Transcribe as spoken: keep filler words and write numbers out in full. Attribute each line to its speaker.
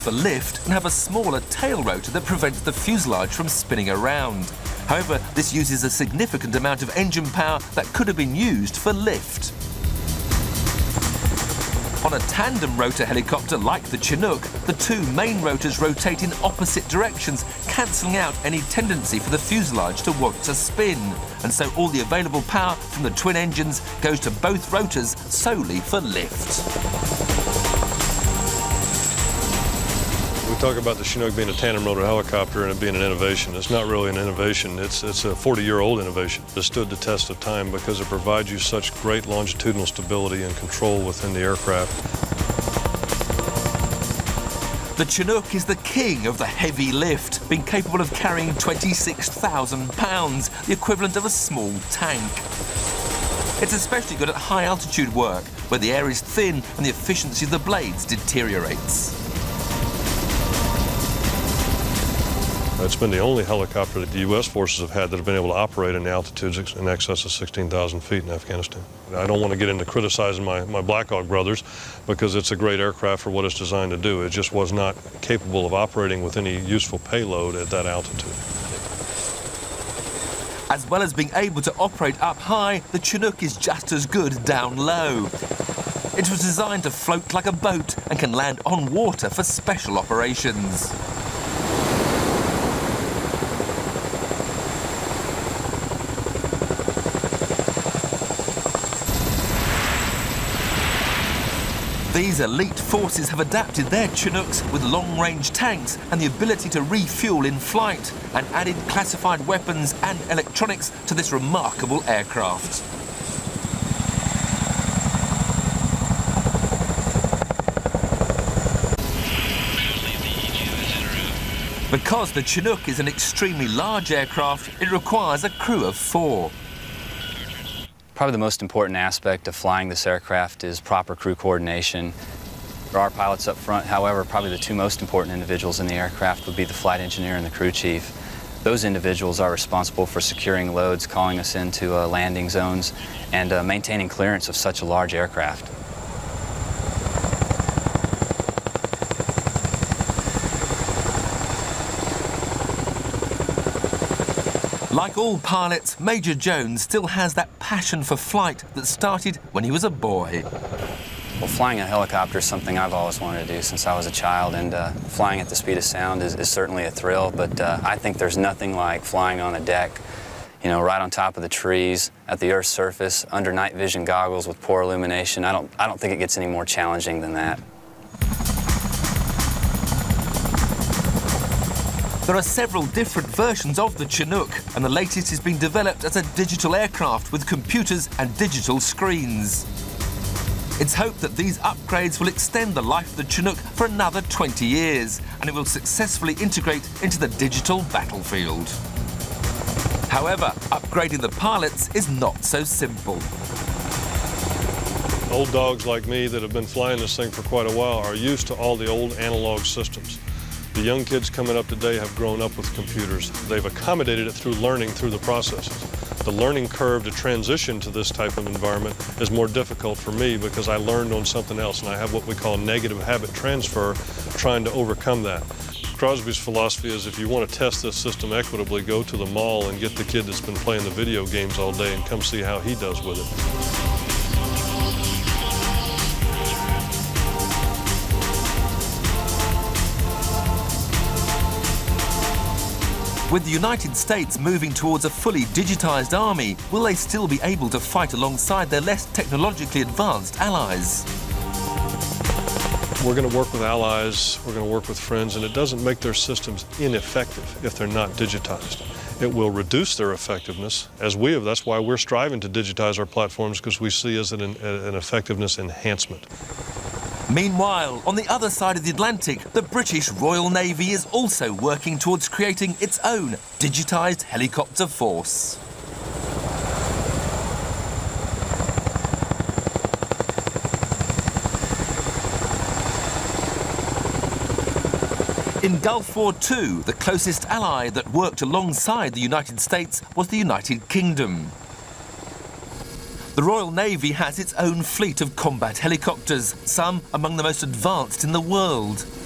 Speaker 1: for lift and have a smaller tail rotor that prevents the fuselage from spinning around. However, this uses a significant amount of engine power that could have been used for lift. On a tandem rotor helicopter like the Chinook, the two main rotors rotate in opposite directions, cancelling out any tendency for the fuselage to want to spin. And so all the available power from the twin engines goes to both rotors solely for lift.
Speaker 2: We talk about the Chinook being a tandem rotor helicopter and it being an innovation. It's not really an innovation. It's, it's a forty-year-old innovation. It stood the test of time because it provides you such great longitudinal stability and control within the aircraft.
Speaker 1: The Chinook is the king of the heavy lift, being capable of carrying twenty-six thousand pounds, the equivalent of a small tank. It's especially good at high altitude work, where the air is thin and the efficiency of the blades deteriorates.
Speaker 2: It's been the only helicopter that the U S forces have had that have been able to operate in altitudes in excess of sixteen thousand feet in Afghanistan. I don't want to get into criticizing my, my Black Hawk brothers because it's a great aircraft for what it's designed to do. It just was not capable of operating with any useful payload at that altitude.
Speaker 1: As well as being able to operate up high, the Chinook is just as good down low. It was designed to float like a boat and can land on water for special operations. These elite forces have adapted their Chinooks with long-range tanks and the ability to refuel in flight, and added classified weapons and electronics to this remarkable aircraft. Because the Chinook is an extremely large aircraft, it requires a crew of four.
Speaker 3: Probably the most important aspect of flying this aircraft is proper crew coordination. There are pilots up front, however, probably the two most important individuals in the aircraft would be the flight engineer and the crew chief. Those individuals are responsible for securing loads, calling us into uh, landing zones, and uh, maintaining clearance of such a large aircraft.
Speaker 1: Like all pilots, Major Jones still has that passion for flight that started when he was a boy.
Speaker 3: Well, flying a helicopter is something I've always wanted to do since I was a child, and uh, flying at the speed of sound is, is certainly a thrill, but uh, I think there's nothing like flying on a deck, you know, right on top of the trees, at the Earth's surface, under night vision goggles with poor illumination. I don't, I don't think it gets any more challenging than that.
Speaker 1: There are several different versions of the Chinook, and the latest is being developed as a digital aircraft with computers and digital screens. It's hoped that these upgrades will extend the life of the Chinook for another twenty years, and it will successfully integrate into the digital battlefield. However, upgrading the pilots is not so simple.
Speaker 2: Old dogs like me that have been flying this thing for quite a while are used to all the old analog systems. The young kids coming up today have grown up with computers. They've accommodated it through learning through the processes. The learning curve to transition to this type of environment is more difficult for me because I learned on something else, and I have what we call negative habit transfer, trying to overcome that. Crosby's philosophy is if you want to test this system equitably, go to the mall and get the kid that's been playing the video games all day and come see how he does with it.
Speaker 1: With the United States moving towards a fully digitized army, will they still be able to fight alongside their less technologically advanced allies?
Speaker 2: We're going to work with allies, we're going to work with friends, and it doesn't make their systems ineffective if they're not digitized. It will reduce their effectiveness, as we have. That's why we're striving to digitize our platforms, because we see as an, an effectiveness enhancement.
Speaker 1: Meanwhile, on the other side of the Atlantic, the British Royal Navy is also working towards creating its own digitised helicopter force. In Gulf War Two, the closest ally that worked alongside the United States was the United Kingdom. The Royal Navy has its own fleet of combat helicopters, some among the most advanced in the world.